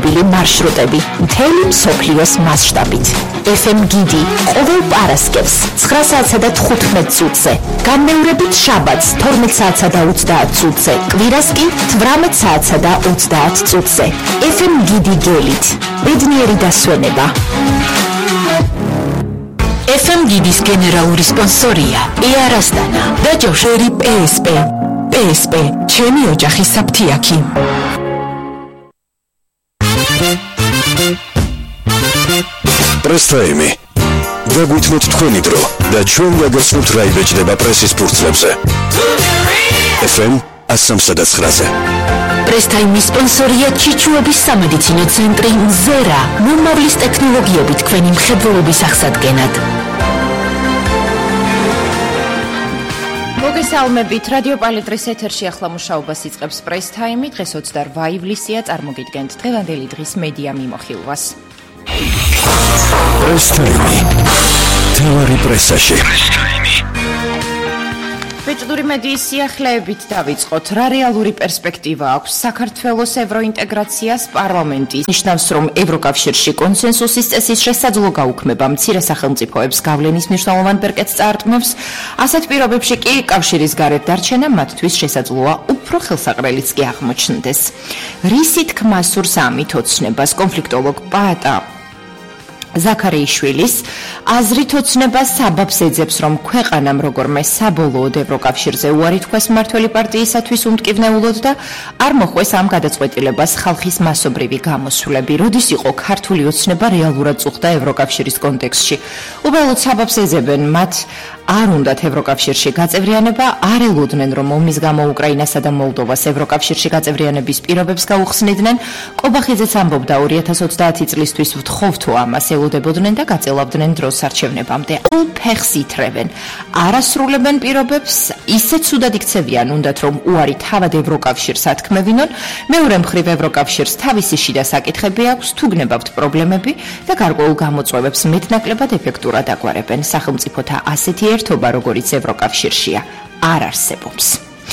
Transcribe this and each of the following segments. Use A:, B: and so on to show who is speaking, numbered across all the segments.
A: ცნობილი მარშრუტები მთელი მსოფლიოს მასშტაბით. FM გიდი ყოველ პარასკევს 9 საათსა და 15 წუთზე, განმეორებით შაბათს 12 საათსა და 30 წუთზე, კვირას კი 18 საათსა და 30 წუთზე. FM გიდი გელით ბედნიერი დასვენება. FM გიდის გენერალური სპონსორია EAR-Astana და ჯოშერი PSP. PSP, ჩემი ოჯახის საფთიაქი.
B: პრესტაიმი. დაგვითმოთ თქვენი დრო და ჩვენ გაგაცნობთ რა იბეჭდება პრესის ფურცლებზე. FM 103-ზე.
A: პრესტაიმის სპონსორია ჩიჩუების სამედიცინო ცენტრი ზერა, მომავლის ტექნოლოგიებით თქვენი მხედველობის აღსადგენად. მოგესალმებით, რადიო პალეტრის ეთერში ახლა მუშაობას იწყებს პრესტაიმი. დღეს 28 ივლისია, წარმოგიდგენთ დღევანდელი დღის მედია მიმოხილვას.
B: პრესტაიმი. თევარი პრესაში.
A: ბეჭდური მედიის სიახლეებით დავიწყოთ. რა რეალური პერსპექტივა აქვს საქართველოს ევროინტეგრაციას პარლამენტის? ნიშნავს, რომ ევროკავშირში კონსენსუსის წესის შესაძლო გაუქმება მცირე სახელმწიფოებს გავლენის მნიშვნელოვან ბერკეტს წაარტყმებს. ასეთ პირობებში კი კავშირის გარეთ დარჩენა მათთვის შესაძლოა უფრო ხელსაყრელიც კი აღმოჩნდეს. რისი თქმა სურს ამით ოცნებას? კონფლიქტოლოგ პაატა ზაქარიაშვილის აზრით ოცნება საბაბს ეძებს, რომ ქვეყანამ როგორმე საბოლოოდ ევროკავშირზე უარი თქვას მმართველი პარტიისათვის უმტკივნეულოდ და არ მოხვეს ამ გადაწყვეტილებას ხალხის მასობრივი გამოსვლები. როდის იყო ქართული ოცნება რეალურად წუხდა ევროკავშირის კონტექსტში? უბრალოდ საბაბს ეძებენ, მათ არ უნდათ ევროკავშირში გაწევრიანება, არ ელოდნენ, რომ ომის გამო უკრაინასა და მოლდოვას ევროკავშირში გაწევრიანების პირობებს გაუხსნიდნენ. კობახიძეც ამბობდა 2030 წლისთვის ვთხოვ თუ ამას ელოდებოდნენ და გაწელავდნენ დროს არჩევნებამდე. ულ ფეხს ითრევენ, არასრულებენ პირობებს, ისე ცუდად იქცევიან, უნდათ რომ უარი თავად ევროკავშირს ათქმევინონ. მეორე მხრივ ევროკავშირს თავისი შიდა საკითხები აქვს, თუ გნებავთ პრობლემები და გარკვეულ გამოწვევებს მეტნაკლებად ეფექტურად აგვარებენ. სახელმწიფოთა ასეთი ერთობა, როგორიც ევროკავშირშია, არ არსებობს.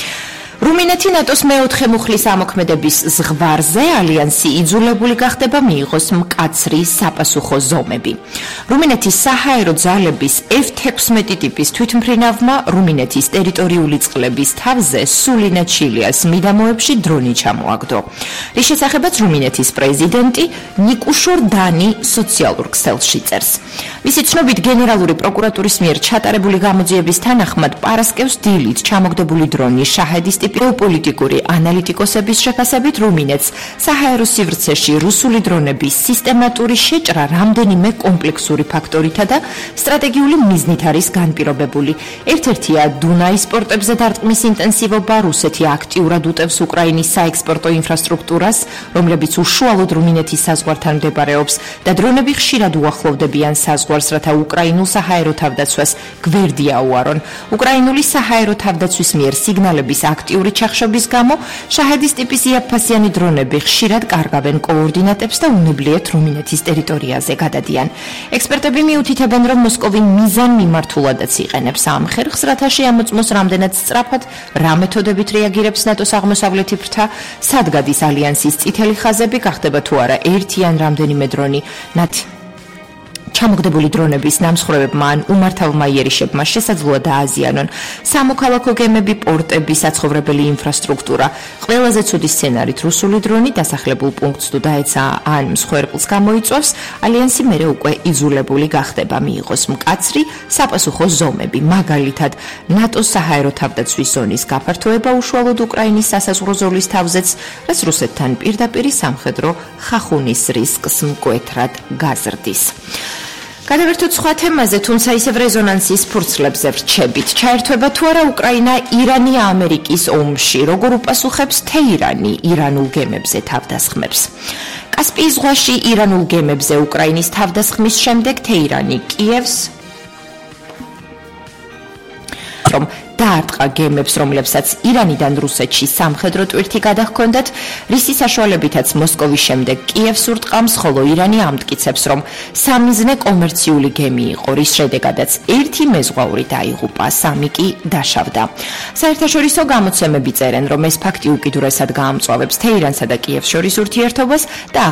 A: რუმინეთი ნატოს მეოთხე მუხლის ამოქმედების ზღვარზე ალიანსი იძულებული გახდება მიიღოს მკაცრი sapasukho ზომები. რუმინეთის საჰაერო ძალების F-16 ტიპის თვითმფრინავმა რუმინეთის ტერიტორიული წყლების თავზე სულინა ჩილიას მიდამოებში დრონი ჩამოაგდო. რის შესახებაც რუმინეთის პრეზიდენტი ნიკუშორ დანი სოციალურ ქსელში წერს. მისი ცნობით გენერალური პროკურატურის მიერ ჩატარებული გამოძიების თანახმად პარასკევს დილით ჩამოგდებული დრონი შაჰედის პოლიტიკური ანალიტიკოსების შეფასებით რუმინეთს საჰაერო სივრცეში რუსული დრონების სისტემატური შეჭრა რამდენიმე კომპლექსური ფაქტორითა და სტრატეგიული მიზნით არის განპირობებული. ერთ-ერთია დუნაის პორტებზე დარტყმის ინტენსივობა, რუსეთი აქტიურად უტევს უკრაინის საექსპორტო ინფრასტრუქტურას, რომლებიც უშუალოდ რუმინეთის საზღვართან მდებარეობს და დრონები ხშირად უახლოვდებიან საზღვარს, რათა უკრაინულ საჰაერო თავდაცვას გვერდი აუარონ. უკრაინული საჰაერო თავდაცვის მიერ სიგნალების აქტიური ჩახშობის გამო შაჰედის ტიპის იაფფასიანი დრონები ხშირად კარგავენ კოორდინატებს და უნებლიეთ რუმინეთის ტერიტორიაზე გადადიან. ექსპერტები მიუთითებენ, რომ მოსკოვი მიზანმიმართულადაც იყენებს ამ ხერხს, რათა შეამოწმოს რამდენად სწრაფად რა მეთოდებით რეაგირებს ნატოს აღმოსავლეთი ფრთა, სად გადის ალიანსის წითელი ხაზები, გახდება თუ არა ერთი ან რამდენიმე დრონი ჩამოგდებული დრონების ნამსხვრევებმა ან უმართავმა იერიშებმა შესაძლოა დააზიანონ სამოქალაქო გემები, პორტები, საცხოვრებელი ინფრასტრუქტურა. ყველაზე ცუდი სცენარით რუსული დრონი დასახლებულ პუნქტს თუ დაეცა ან მსხვერპლს გამოიწვევს, ალიანსი მერე უკვე იძულებული გახდება მიიღოს მკაცრი საპასუხო ზომები. მაგალითად, ნატოს საჰაერო თავდაცვის ზონის გაფართოება უშუალოდ უკრაინის სასაზღვრო ზოლის თავზეც, რაც რუსეთთან პირდაპირ სამხედრო ხახუნის რისკს მკვეთრად გაზრდის. გადავერთოთ სხვა თემაზე, თუმცა ისევ რეზონანსის ფურცლებზე ვრჩებით. ჩაერთვება თუ არა უკრაინა ირანი-ამერიკის ომში, როგორ უპასუხებს თეირანი ირანულ გემებზე თავდასხმებს. კასპიის ზღვაში ირანულ გემებზე უკრაინის თავდასხმის შემდეგ თეირანი კიევს რომ დაარტყა გემებს, რომლებსაც ირანიდან რუსეთში სამხედრო ტვირთი გადაჰქონდათ, რისი საშუალებითაც მოსკოვის შემდეგ კიევს ურტყამს, ხოლო ირანი ამტკიცებს, რომ სამიზნე კომერციული გემი იყო, რის შედეგადაც ერთი მეზღვაური დაიღუპა, სამი კი დაშავდა. საერთაშორისო გამოცემები წერენ, რომ ეს ფაქტი უკიდურესად გაამწვავებს თეირანსა და კიევს შორის ურთიერთობას და